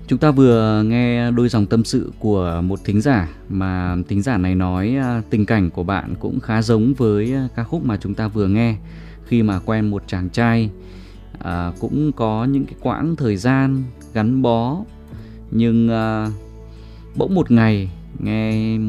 Chúng ta vừa nghe đôi dòng tâm sự của một thính giả mà thính giả này nói tình cảnh của bạn cũng khá giống với ca khúc mà chúng ta vừa nghe. Khi mà quen một chàng trai cũng có những cái quãng thời gian gắn bó, nhưng bỗng một ngày nghe